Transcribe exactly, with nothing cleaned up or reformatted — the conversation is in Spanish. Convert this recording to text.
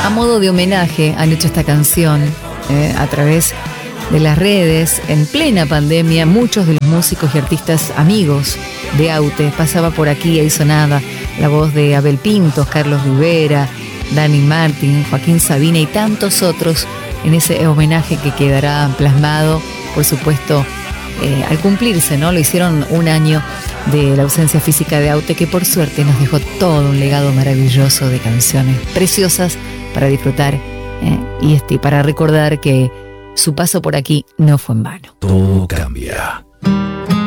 a modo de homenaje han hecho esta canción eh, a través de las redes. En plena pandemia, muchos de los músicos y artistas amigos de Aute pasaba por aquí, ahí sonaba la voz de Abel Pintos, Carlos Rivera, Dani Martín, Joaquín Sabina y tantos otros en ese homenaje que quedará plasmado, por supuesto, eh, al cumplirse, ¿no? Lo hicieron un año de la ausencia física de Aute, que por suerte nos dejó todo un legado maravilloso de canciones preciosas para disfrutar eh, y este, para recordar que su paso por aquí no fue en vano. Todo cambia.